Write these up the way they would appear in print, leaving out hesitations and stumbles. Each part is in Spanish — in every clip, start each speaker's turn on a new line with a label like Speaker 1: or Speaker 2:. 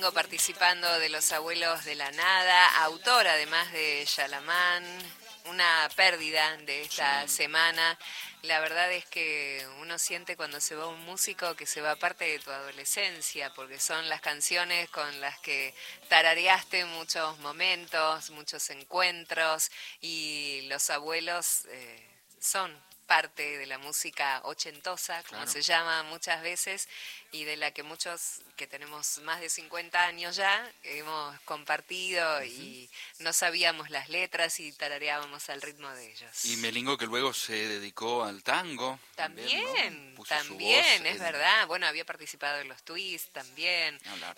Speaker 1: Melingo participando de Los Abuelos de la Nada, autor además de Yalamán, una pérdida de esta semana. La verdad es que uno siente cuando se va un músico que se va parte de tu adolescencia, porque son las canciones con las que tarareaste muchos momentos, muchos encuentros, y Los Abuelos son parte de la música ochentosa, como se llama muchas veces, y de la que muchos que tenemos más de 50 años ya hemos compartido y no sabíamos las letras y tarareábamos al ritmo de ellos.
Speaker 2: Y Melingo, que luego se dedicó al tango.
Speaker 1: También,
Speaker 2: ¿no?
Speaker 1: también, es verdad. Bueno, había participado en los Twists también.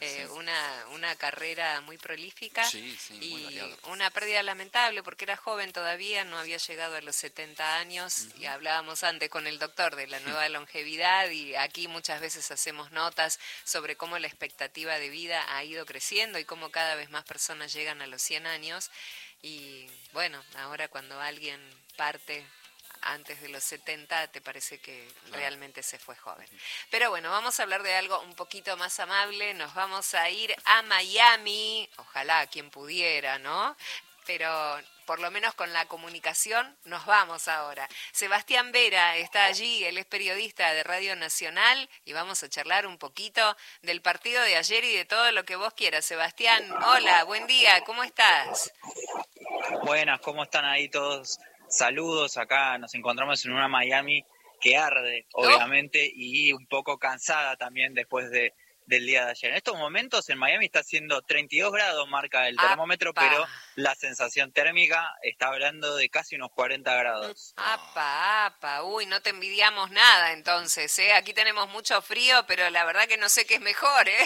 Speaker 1: Una carrera muy prolífica y una pérdida lamentable porque era joven todavía, no había llegado a los 70 años y hablábamos antes con el doctor de la nueva longevidad y aquí muchas veces hacemos notas sobre cómo la expectativa de vida ha ido creciendo y cómo cada vez más personas llegan a los 100 años y bueno, ahora cuando alguien parte antes de los 70, te parece que realmente se fue joven. Pero bueno, vamos a hablar de algo un poquito más amable, nos vamos a ir a Miami, ojalá quien pudiera, ¿no? Pero por lo menos con la comunicación nos vamos ahora. Sebastián Vera está allí, él es periodista de Radio Nacional y vamos a charlar un poquito del partido de ayer y de todo lo que vos quieras. Sebastián, hola, buen día, ¿cómo estás?
Speaker 3: Buenas, ¿cómo están ahí todos? Saludos, acá nos encontramos en una Miami que arde, obviamente, y un poco cansada también después del día de ayer. En estos momentos en Miami está haciendo 32 grados, marca el termómetro, pero la sensación térmica está hablando de casi unos 40 grados.
Speaker 1: Uy, no te envidiamos nada entonces, ¿eh? Aquí tenemos mucho frío, pero la verdad que no sé qué es mejor, ¿eh?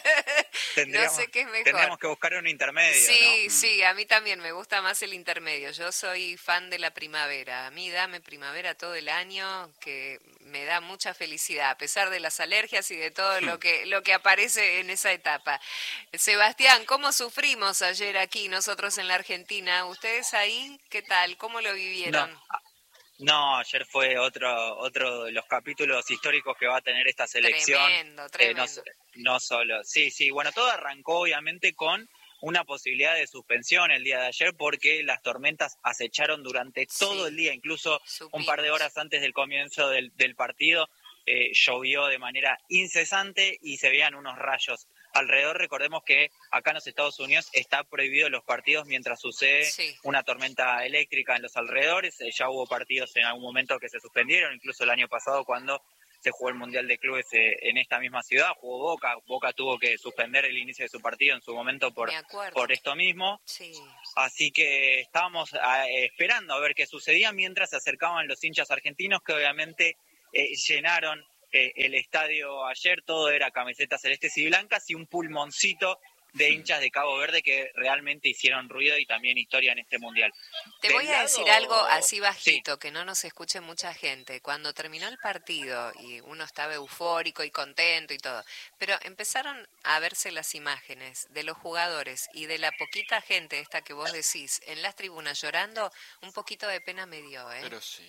Speaker 1: No sé qué es mejor.
Speaker 3: Tendríamos que buscar un intermedio,
Speaker 1: sí,
Speaker 3: ¿no?
Speaker 1: Sí, a mí también me gusta más el intermedio. Yo soy fan de la primavera. A mí dame primavera todo el año, que me da mucha felicidad, a pesar de las alergias y de todo lo que aparece en esa etapa. Sebastián, ¿cómo sufrimos ayer aquí nosotros en la Argentina? ¿Ustedes ahí qué tal? ¿Cómo lo vivieron?
Speaker 3: No, ayer fue otro de los capítulos históricos que va a tener esta selección.
Speaker 1: Tremendo.
Speaker 3: No solo. Sí, bueno, todo arrancó obviamente con una posibilidad de suspensión el día de ayer porque las tormentas acecharon durante todo el día, incluso un par de horas antes del comienzo del partido. Llovió de manera incesante y se veían unos rayos alrededor. Recordemos que acá en los Estados Unidos está prohibido los partidos mientras sucede una tormenta eléctrica en los alrededores. Ya hubo partidos en algún momento que se suspendieron, incluso el año pasado cuando se jugó el Mundial de Clubes en esta misma ciudad, jugó Boca tuvo que suspender el inicio de su partido en su momento por esto mismo. Así que estábamos esperando a ver qué sucedía mientras se acercaban los hinchas argentinos que obviamente llenaron el estadio ayer. Todo era camisetas celestes y blancas y un pulmoncito de hinchas de Cabo Verde que realmente hicieron ruido y también historia en este mundial.
Speaker 1: Te voy a decir algo así bajito, que no nos escuche mucha gente. Cuando terminó el partido y uno estaba eufórico y contento y todo, pero empezaron a verse las imágenes de los jugadores y de la poquita gente esta que vos decís en las tribunas llorando, un poquito de pena me dio, ¿eh?
Speaker 2: Pero sí.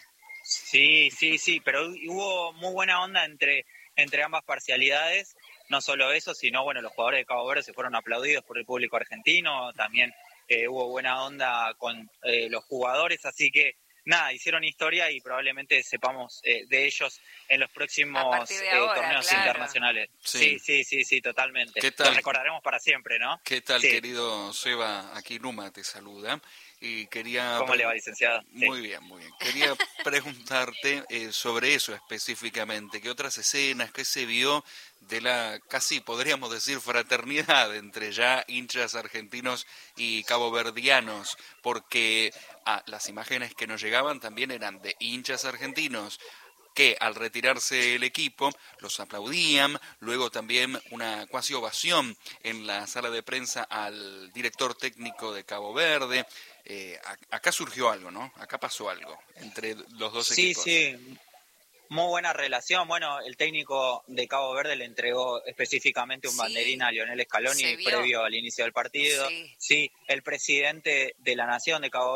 Speaker 3: Sí, pero hubo muy buena onda entre ambas parcialidades, no solo eso, sino bueno, los jugadores de Cabo Verde se fueron aplaudidos por el público argentino, también hubo buena onda con los jugadores, así que nada, hicieron historia y probablemente sepamos de ellos en los próximos torneos internacionales. Sí, totalmente.
Speaker 2: ¿Qué tal?
Speaker 3: Lo recordaremos para siempre, ¿no?
Speaker 2: ¿Qué tal, querido Seba? Aquí Numa te saluda. Y quería
Speaker 3: ¿Cómo le va, licenciado?
Speaker 2: Muy bien. Quería preguntarte sobre eso específicamente. ¿Qué otras escenas, qué se vio de la casi, podríamos decir, fraternidad entre ya hinchas argentinos y caboverdianos? Porque las imágenes que nos llegaban también eran de hinchas argentinos que al retirarse el equipo los aplaudían, luego también una cuasi ovación en la sala de prensa al director técnico de Cabo Verde. Acá surgió algo, ¿no? Acá pasó algo entre los dos equipos.
Speaker 3: Sí, muy buena relación. Bueno, el técnico de Cabo Verde le entregó específicamente un banderín a Lionel Scaloni previo al inicio del partido. Sí, el presidente de la Nación de Cabo Verde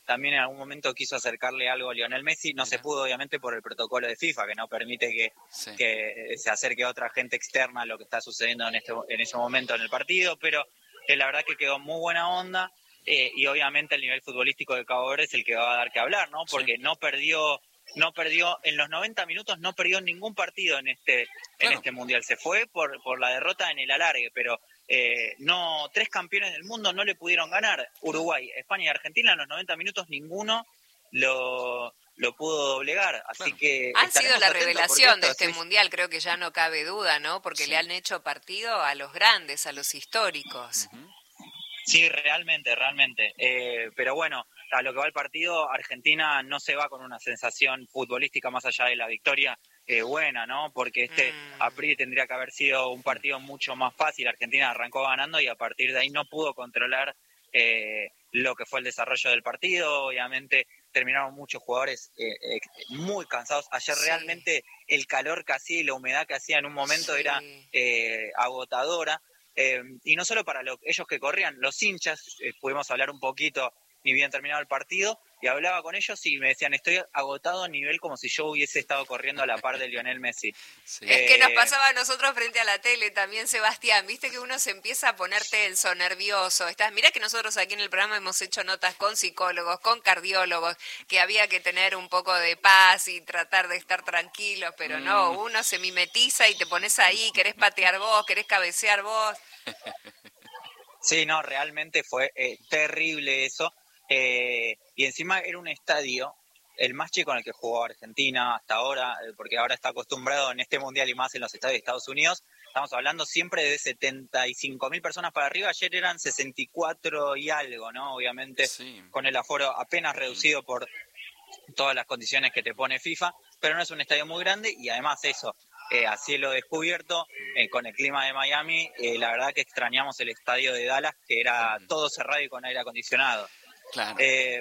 Speaker 3: también en algún momento quiso acercarle algo a Lionel Messi, no se pudo obviamente por el protocolo de FIFA, que no permite que se acerque otra gente externa a lo que está sucediendo en ese momento en el partido, pero la verdad que quedó muy buena onda, y obviamente el nivel futbolístico de Cabo Verde es el que va a dar que hablar, ¿no? Porque no perdió en los 90 minutos, no perdió ningún partido en este Mundial. Se fue por la derrota en el alargue, pero no, 3 campeones del mundo no le pudieron ganar. Uruguay, España y Argentina en los 90 minutos ninguno lo pudo doblegar, así que
Speaker 1: han sido la revelación de este Mundial, creo que ya no cabe duda, ¿no? Porque le han hecho partido a los grandes, a los históricos.
Speaker 3: Sí, realmente. Pero bueno, a lo que va el partido, Argentina no se va con una sensación futbolística más allá de la victoria buena, ¿no? Porque a priori tendría que haber sido un partido mucho más fácil. Argentina arrancó ganando y a partir de ahí no pudo controlar lo que fue el desarrollo del partido. Obviamente terminaron muchos jugadores muy cansados. Ayer realmente el calor que hacía y la humedad que hacía en un momento era agotadora. Y no solo para ellos que corrían, los hinchas, pudimos hablar un poquito ni bien terminado el partido, y hablaba con ellos y me decían, estoy agotado a nivel como si yo hubiese estado corriendo a la par de Lionel Messi.
Speaker 1: Sí. Es que nos pasaba a nosotros frente a la tele también, Sebastián, viste que uno se empieza a poner tenso, nervioso. Mirá que nosotros aquí en el programa hemos hecho notas con psicólogos, con cardiólogos, que había que tener un poco de paz y tratar de estar tranquilos, pero no, uno se mimetiza y te pones ahí, querés patear vos, querés cabecear vos.
Speaker 3: Sí, no, realmente fue terrible eso. Y encima era un estadio, el más chico en el que jugó Argentina hasta ahora, porque ahora está acostumbrado en este Mundial y más en los estadios de Estados Unidos. Estamos hablando siempre de 75.000 personas para arriba. Ayer eran 64 y algo, ¿no? Obviamente con el aforo apenas reducido por todas las condiciones que te pone FIFA, pero no es un estadio muy grande y además eso, a cielo descubierto, con el clima de Miami, la verdad que extrañamos el estadio de Dallas, que era todo cerrado y con aire acondicionado.
Speaker 2: Claro.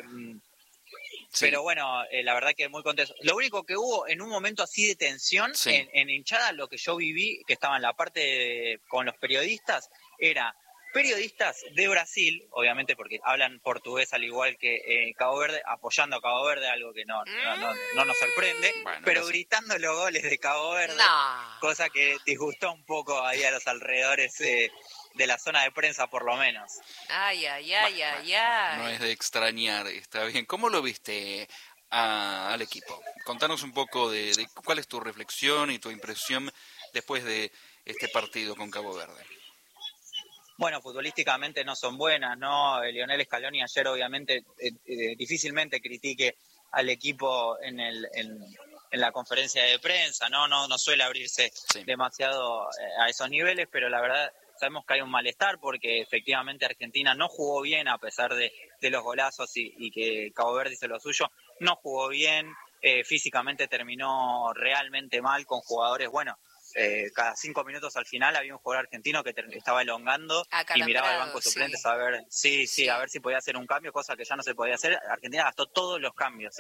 Speaker 3: Pero bueno, la verdad que muy contento. Lo único que hubo en un momento así de tensión en hinchada, lo que yo viví, que estaba en la parte con los periodistas, era periodistas de Brasil, obviamente porque hablan portugués al igual que Cabo Verde, apoyando a Cabo Verde, algo que no nos sorprende, pero gritando los goles de Cabo Verde, cosa que disgustó un poco ahí a los alrededores de la zona de prensa, por lo menos.
Speaker 1: Ay.
Speaker 2: No es de extrañar, está bien. ¿Cómo lo viste al equipo? Contanos un poco de cuál es tu reflexión y tu impresión después de este partido con Cabo Verde.
Speaker 3: Bueno, futbolísticamente no son buenas, ¿no? Lionel Scaloni ayer obviamente difícilmente critique al equipo en la conferencia de prensa, no suele abrirse demasiado a esos niveles, pero la verdad sabemos que hay un malestar porque efectivamente Argentina no jugó bien a pesar de los golazos y que Cabo Verde hizo lo suyo, no jugó bien, físicamente terminó realmente mal con jugadores, cada 5 minutos al final había un jugador argentino que estaba elongando y miraba al banco de suplentes a ver a ver si podía hacer un cambio, cosa que ya no se podía hacer. Argentina gastó todos los cambios,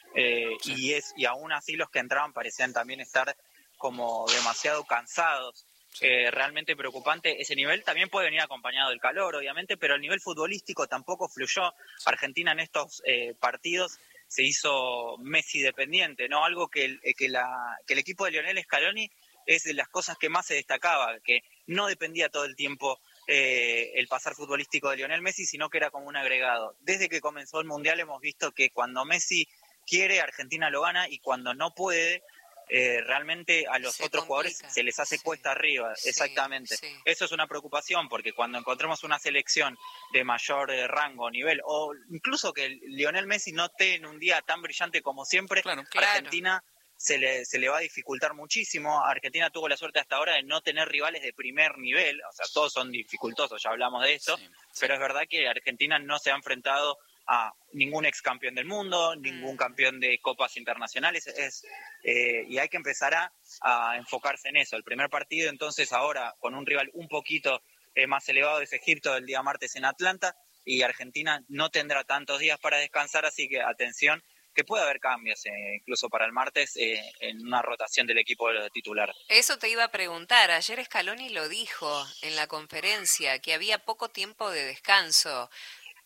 Speaker 3: y aún así los que entraban parecían también estar como demasiado cansados. Realmente preocupante ese nivel. También puede venir acompañado del calor, obviamente, pero el nivel futbolístico tampoco fluyó. Argentina en estos partidos se hizo Messi dependiente, ¿no? Algo que el equipo de Lionel Scaloni es de las cosas que más se destacaba, que no dependía todo el tiempo el pasar futbolístico de Lionel Messi, sino que era como un agregado. Desde que comenzó el Mundial hemos visto que cuando Messi quiere, Argentina lo gana, y cuando no puede, realmente a los otros jugadores se les hace cuesta arriba. Exactamente. Eso es una preocupación, porque cuando encontremos una selección de mayor rango, nivel, o incluso que Lionel Messi no esté en un día tan brillante como siempre, Argentina se le va a dificultar muchísimo. Argentina tuvo la suerte hasta ahora de no tener rivales de primer nivel, o sea, todos son dificultosos, ya hablamos de esto, pero es verdad que Argentina no se ha enfrentado a ningún ex campeón del mundo, ningún campeón de copas internacionales, y hay que empezar a enfocarse en eso. El primer partido entonces ahora con un rival un poquito más elevado es Egipto el día martes en Atlanta, y Argentina no tendrá tantos días para descansar, así que atención, que puede haber cambios incluso para el martes en una rotación del equipo titular.
Speaker 1: Eso te iba a preguntar, ayer Scaloni lo dijo en la conferencia, que había poco tiempo de descanso.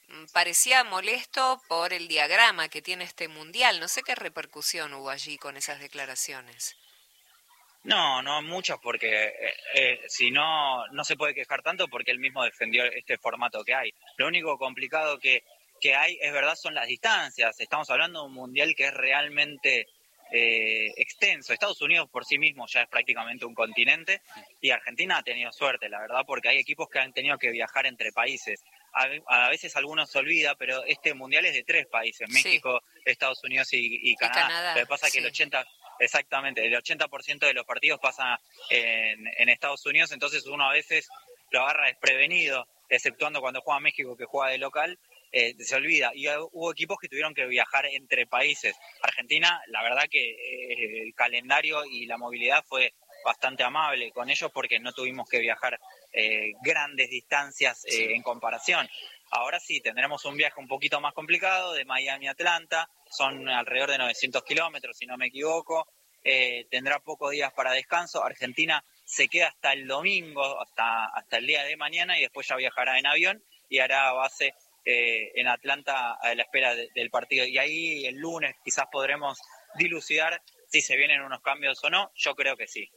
Speaker 1: parecía molesto por el diagrama que tiene este mundial. No sé qué repercusión hubo allí con esas declaraciones.
Speaker 3: No muchas, porque si no se puede quejar tanto porque él mismo defendió este formato que hay. Lo único complicado que hay, es verdad, son las distancias. Estamos hablando de un mundial que es realmente extenso. Estados Unidos por sí mismo ya es prácticamente un continente y Argentina ha tenido suerte, la verdad, porque hay equipos que han tenido que viajar entre países. A veces algunos se olvida, pero este mundial es de 3 países, México, Estados Unidos y Canadá. Lo que pasa es que el 80% de los partidos pasa en Estados Unidos, entonces uno a veces lo agarra desprevenido, exceptuando cuando juega México, que juega de local, se olvida. Y hubo equipos que tuvieron que viajar entre países. Argentina, la verdad que el calendario y la movilidad fue bastante amable con ellos porque no tuvimos que viajar grandes distancias en comparación. Ahora sí, tendremos un viaje un poquito más complicado de Miami a Atlanta, son alrededor de 900 kilómetros, si no me equivoco, tendrá pocos días para descanso. Argentina se queda hasta el domingo, hasta el día de mañana, y después ya viajará en avión y hará base en Atlanta a la espera del partido. Y ahí el lunes quizás podremos dilucidar si se vienen unos cambios o no. Yo creo que sí.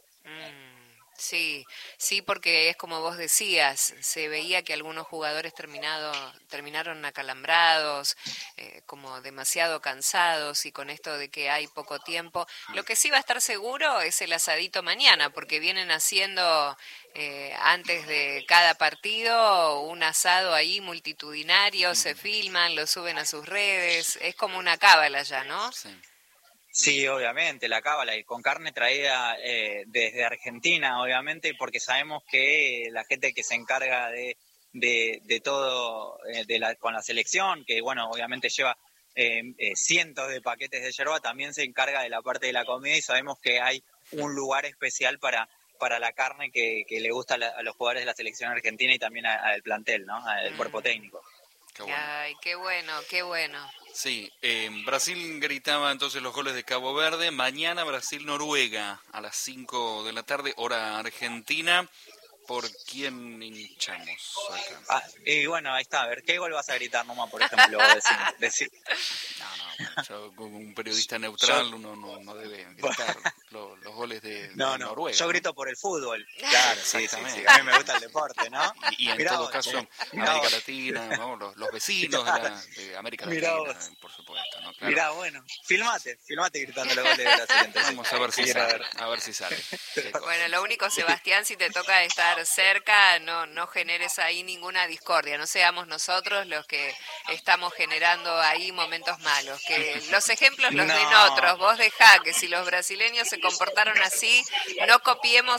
Speaker 1: Sí, porque es como vos decías, se veía que algunos jugadores terminaron acalambrados, como demasiado cansados, y con esto de que hay poco tiempo. Lo que sí va a estar seguro es el asadito mañana, porque vienen haciendo antes de cada partido un asado ahí multitudinario, se filman, lo suben a sus redes, es como una cábala ya, ¿no?
Speaker 3: Sí, obviamente, la cábala, y con carne traída desde Argentina, obviamente, porque sabemos que la gente que se encarga de todo con la selección, que bueno, obviamente lleva cientos de paquetes de yerba, también se encarga de la parte de la comida, y sabemos que hay un lugar especial para la carne que le gusta a los jugadores de la selección argentina y también al plantel, ¿no? Al cuerpo técnico.
Speaker 1: Qué bueno. Ay, qué bueno.
Speaker 2: Sí, Brasil gritaba entonces los goles de Cabo Verde. Mañana Brasil-Noruega a las 5 de la tarde, hora argentina. ¿Por quién hinchamos acá?
Speaker 3: Y bueno, ahí está. A ver, ¿qué gol vas a gritar nomás, por ejemplo? Decir.
Speaker 2: No, yo como un periodista neutral uno no debe gritar los goles de Noruega.
Speaker 3: Yo grito por el fútbol. Claro, sí. A mí me gusta el deporte, ¿no?
Speaker 2: Y en todo caso, América Latina, ¿no? los vecinos de América Latina, por supuesto, ¿no? Claro.
Speaker 3: Mirá, bueno, filmate gritando los goles de Brasil. Entonces.
Speaker 2: Vamos a ver si sale.
Speaker 1: Bueno, lo único, Sebastián, si te toca estar cerca, no generes ahí ninguna discordia, no seamos nosotros los que estamos generando ahí momentos malos, que los ejemplos los den otros. Vos dejá que si los brasileños se comportaron así, no copiemos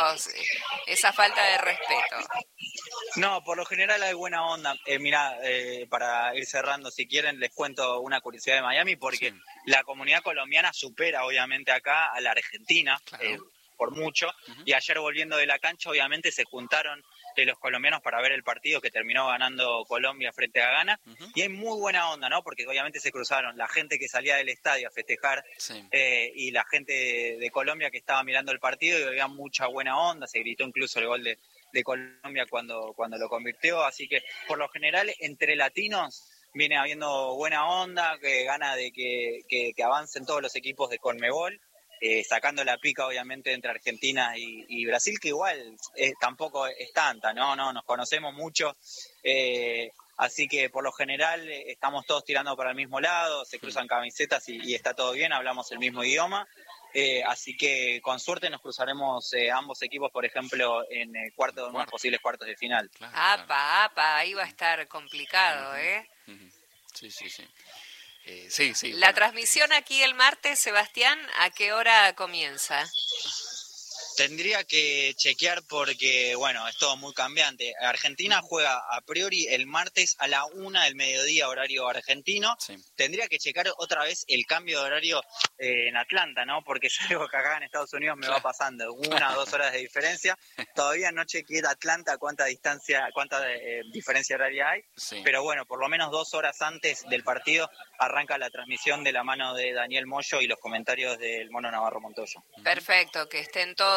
Speaker 1: esa falta de respeto.
Speaker 3: No, por lo general hay buena onda. Mirá, para ir cerrando, si quieren, les cuento una curiosidad de Miami, porque la comunidad colombiana supera obviamente acá a la argentina, claro. Por mucho, y ayer volviendo de la cancha obviamente se juntaron los colombianos para ver el partido que terminó ganando Colombia frente a Ghana, y hay muy buena onda, ¿no? Porque obviamente se cruzaron la gente que salía del estadio a festejar y la gente de Colombia que estaba mirando el partido, y había mucha buena onda, se gritó incluso el gol de Colombia cuando lo convirtió, así que por lo general entre latinos viene habiendo buena onda, que gana de que avancen todos los equipos de Conmebol, sacando la pica obviamente entre Argentina y Brasil, que igual tampoco es tanta, no nos conocemos mucho, así que por lo general estamos todos tirando para el mismo lado, se cruzan camisetas y está todo bien, hablamos el mismo idioma, así que con suerte nos cruzaremos ambos equipos, por ejemplo, en unos posibles cuartos de final.
Speaker 1: Claro. Ahí va a estar complicado,
Speaker 2: Sí. Sí.
Speaker 1: La transmisión aquí el martes, Sebastián, ¿a qué hora comienza?
Speaker 3: Tendría que chequear porque, bueno, es todo muy cambiante. Argentina juega a priori el martes a la 1 del mediodía, horario argentino. Sí. Tendría que checar otra vez el cambio de horario en Atlanta, ¿no? Porque es algo que acá en Estados Unidos me va pasando, 1 o 2 horas de diferencia. Todavía no chequeé Atlanta cuánta diferencia horaria hay. Sí. Pero bueno, por lo menos 2 horas antes del partido arranca la transmisión de la mano de Daniel Moyo y los comentarios del Mono Navarro Montoya.
Speaker 1: Perfecto, que estén todos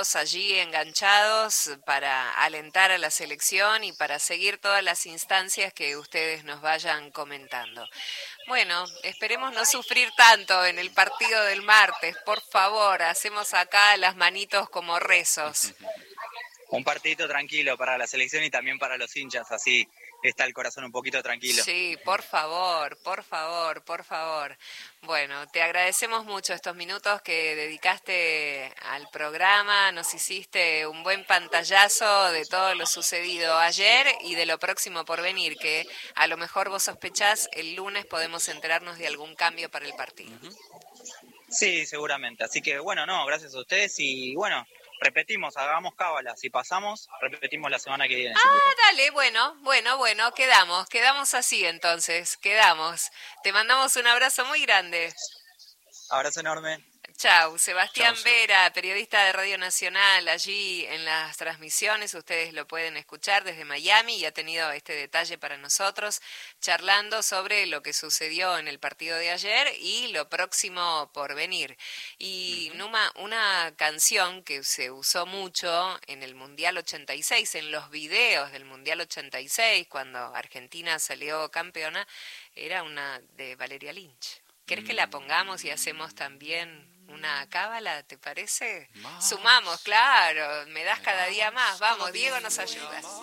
Speaker 1: estaremos allí enganchados para alentar a la selección y para seguir todas las instancias que ustedes nos vayan comentando. Bueno, esperemos no sufrir tanto en el partido del martes, por favor, hacemos acá las manitos como rezos.
Speaker 3: Un partidito tranquilo para la selección y también para los hinchas, así está el corazón un poquito tranquilo.
Speaker 1: Sí, por favor, por favor, por favor. Bueno, te agradecemos mucho estos minutos que dedicaste al programa, nos hiciste un buen pantallazo de todo lo sucedido ayer y de lo próximo por venir, que a lo mejor vos sospechás el lunes podemos enterarnos de algún cambio para el partido.
Speaker 3: Sí, seguramente, así que bueno, gracias a ustedes y bueno, repetimos, hagamos cábala, si pasamos, repetimos la semana que viene.
Speaker 1: Dale, bueno, quedamos así entonces, quedamos. Te mandamos un abrazo muy grande.
Speaker 3: Abrazo enorme.
Speaker 1: Chau, Sebastián Vera, periodista de Radio Nacional, allí en las transmisiones, ustedes lo pueden escuchar desde Miami y ha tenido este detalle para nosotros, charlando sobre lo que sucedió en el partido de ayer y lo próximo por venir. Y Numa, una canción que se usó mucho en el Mundial 86, en los videos del Mundial 86, cuando Argentina salió campeona, era una de Valeria Lynch. ¿Querés que la pongamos y hacemos también una cábala, te parece? Sumamos, claro, me das cada día más. Vamos, Diego nos ayuda.